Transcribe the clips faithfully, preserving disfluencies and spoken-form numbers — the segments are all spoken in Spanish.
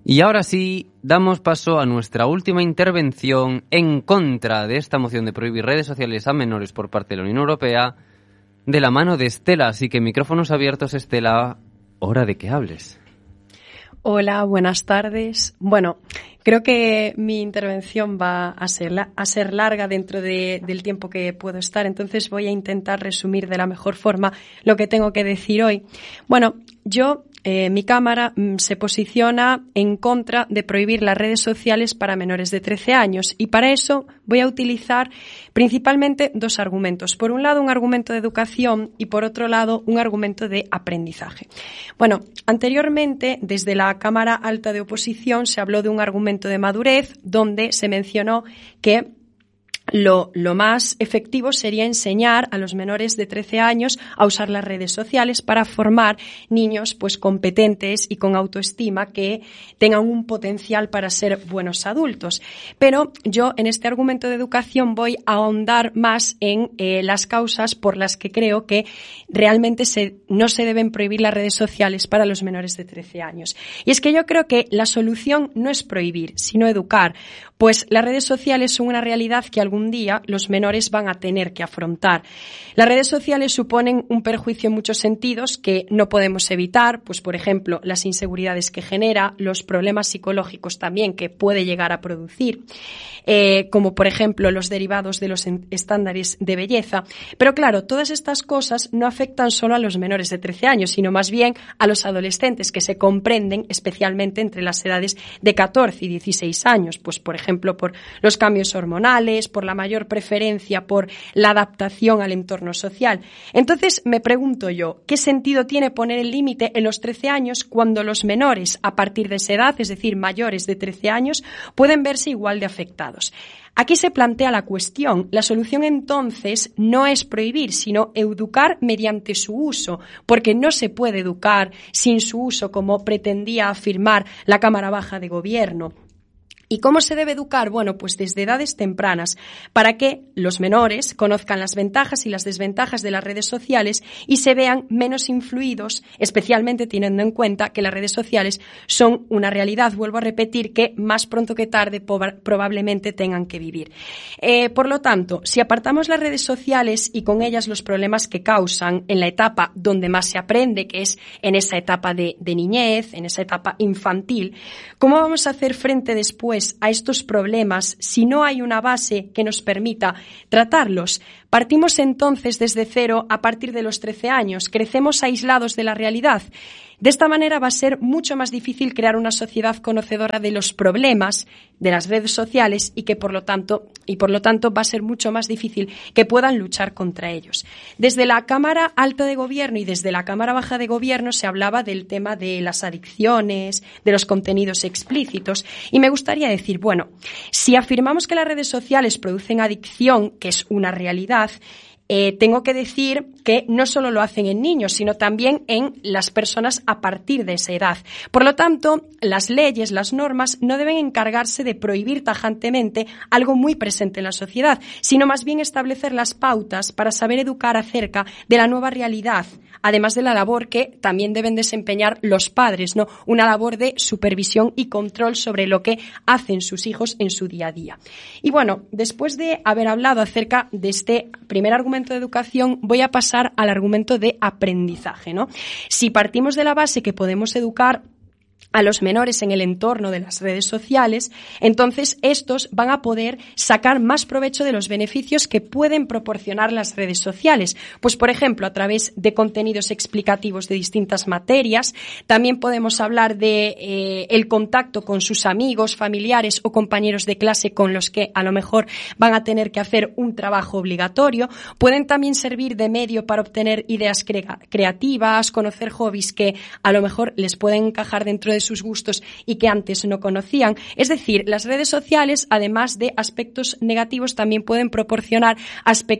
Y ahora sí, damos paso a nuestra última intervención en contra de esta moción de prohibir redes sociales a menores por parte de la Unión Europea, de la mano de Estela. Así que micrófonos abiertos, Estela, hora de que hables. Hola, buenas tardes. Bueno, creo que mi intervención va a ser, la, a ser larga dentro de, del tiempo que puedo estar, entonces voy a intentar resumir de la mejor forma lo que tengo que decir hoy. Bueno, yo, eh, mi Cámara mm, se posiciona en contra de prohibir las redes sociales para menores de trece años y para eso voy a utilizar principalmente dos argumentos. Por un lado, un argumento de educación y por otro lado, un argumento de aprendizaje. Bueno, anteriormente, desde la Cámara Alta de Oposición se habló de un argumento de madurez donde se mencionó que Lo, lo más efectivo sería enseñar a los menores de trece años a usar las redes sociales para formar niños pues competentes y con autoestima que tengan un potencial para ser buenos adultos. Pero yo en este argumento de educación voy a ahondar más en eh, las causas por las que creo que realmente se, no se deben prohibir las redes sociales para los menores de trece años. Y es que yo creo que la solución no es prohibir, sino educar, pues las redes sociales son una realidad que algún un día los menores van a tener que afrontar. Las redes sociales suponen un perjuicio en muchos sentidos que no podemos evitar, pues por ejemplo, las inseguridades que genera, los problemas psicológicos también que puede llegar a producir, eh, como por ejemplo los derivados de los estándares de belleza. Pero claro, todas estas cosas no afectan solo a los menores de trece años, sino más bien a los adolescentes que se comprenden especialmente entre las edades de catorce y dieciséis años, pues por ejemplo por los cambios hormonales, por la mayor preferencia por la adaptación al entorno social. Entonces, me pregunto yo, ¿qué sentido tiene poner el límite en los trece años cuando los menores a partir de esa edad, es decir, mayores de trece años, pueden verse igual de afectados? Aquí se plantea la cuestión. La solución entonces no es prohibir, sino educar mediante su uso, porque no se puede educar sin su uso, como pretendía afirmar la Cámara Baja de Gobierno. ¿Y cómo se debe educar? Bueno, pues desde edades tempranas, para que los menores conozcan las ventajas y las desventajas de las redes sociales y se vean menos influidos, especialmente teniendo en cuenta que las redes sociales son una realidad, vuelvo a repetir, que más pronto que tarde probablemente tengan que vivir. Eh, por lo tanto, si apartamos las redes sociales y con ellas los problemas que causan en la etapa donde más se aprende, que es en esa etapa de, de niñez, en esa etapa infantil, ¿cómo vamos a hacer frente después a estos problemas si no hay una base que nos permita tratarlos? Partimos entonces desde cero a partir de los trece años, crecemos aislados de la realidad. De esta manera va a ser mucho más difícil crear una sociedad conocedora de los problemas de las redes sociales y que por lo tanto y por lo tanto va a ser mucho más difícil que puedan luchar contra ellos. Desde la Cámara Alta de Gobierno y desde la Cámara Baja de Gobierno se hablaba del tema de las adicciones, de los contenidos explícitos y me gustaría decir, bueno, si afirmamos que las redes sociales producen adicción, que es una realidad, Eh, tengo que decir que no solo lo hacen en niños, sino también en las personas a partir de esa edad. Por lo tanto, las leyes, las normas, no deben encargarse de prohibir tajantemente algo muy presente en la sociedad, sino más bien establecer las pautas para saber educar acerca de la nueva realidad, además de la labor que también deben desempeñar los padres, ¿no? Una labor de supervisión y control sobre lo que hacen sus hijos en su día a día. Y bueno, después de haber hablado acerca de este primer argumento de educación, voy a pasar al argumento de aprendizaje, ¿no? Si partimos de la base que podemos educar a los menores en el entorno de las redes sociales, entonces estos van a poder sacar más provecho de los beneficios que pueden proporcionar las redes sociales. Pues, por ejemplo, a través de contenidos explicativos de distintas materias, también podemos hablar de eh, el contacto con sus amigos, familiares o compañeros de clase con los que a lo mejor van a tener que hacer un trabajo obligatorio. Pueden también servir de medio para obtener ideas crea- creativas, conocer hobbies que a lo mejor les pueden encajar dentro de sus gustos y que antes no conocían. Es decir, las redes sociales, además de aspectos negativos, también pueden proporcionar aspectos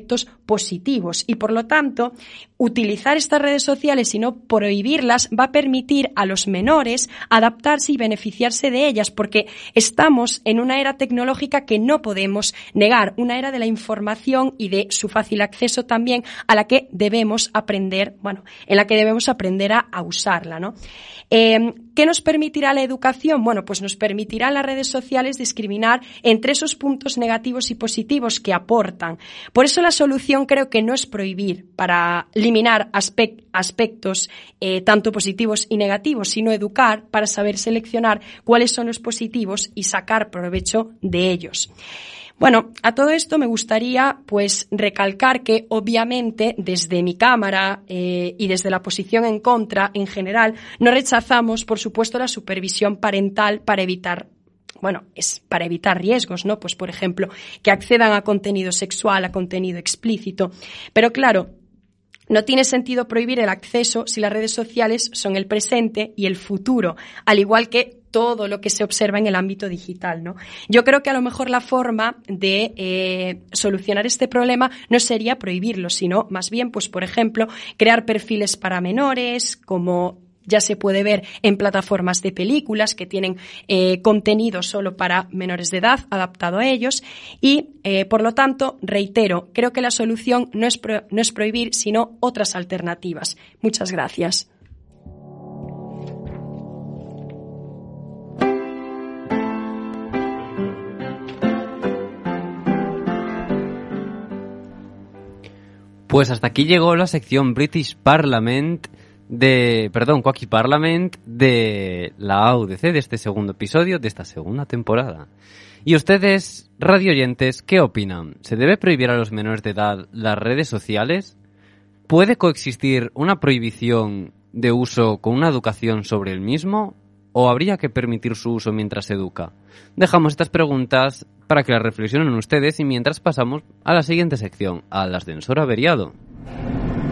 positivos y, por lo tanto, utilizar estas redes sociales y no prohibirlas va a permitir a los menores adaptarse y beneficiarse de ellas, porque estamos en una era tecnológica que no podemos negar, una era de la información y de su fácil acceso también, a la que debemos aprender, bueno, en la que debemos aprender a, a usarla, ¿no? Eh, ¿Qué nos permitirá la educación? Bueno, pues nos permitirá las redes sociales discriminar entre esos puntos negativos y positivos que aportan. Por eso la solución creo que no es prohibir para eliminar aspect- aspectos eh, tanto positivos y negativos, sino educar para saber seleccionar cuáles son los positivos y sacar provecho de ellos. Bueno, a todo esto me gustaría pues recalcar que obviamente desde mi cámara eh, y desde la posición en contra en general no rechazamos, por supuesto, la supervisión parental para evitar Bueno, es para evitar riesgos, ¿no? Pues, por ejemplo, que accedan a contenido sexual, a contenido explícito. Pero claro, no tiene sentido prohibir el acceso si las redes sociales son el presente y el futuro, al igual que todo lo que se observa en el ámbito digital, ¿no? Yo creo que a lo mejor la forma de eh, solucionar este problema no sería prohibirlo, sino más bien, pues, por ejemplo, crear perfiles para menores, como ya se puede ver en plataformas de películas que tienen eh, contenido solo para menores de edad, adaptado a ellos. Y, eh, por lo tanto, reitero, creo que la solución no es, pro- no es prohibir, sino otras alternativas. Muchas gracias. Pues hasta aquí llegó la sección British Parliament de, perdón, Quacky Parliament de la A U D C, de este segundo episodio, de esta segunda temporada. Y ustedes, radioyentes, ¿qué opinan? ¿Se debe prohibir a los menores de edad las redes sociales? ¿Puede coexistir una prohibición de uso con una educación sobre el mismo? ¿O habría que permitir su uso mientras se educa? Dejamos estas preguntas para que las reflexionen ustedes y mientras pasamos a la siguiente sección, al ascensor averiado.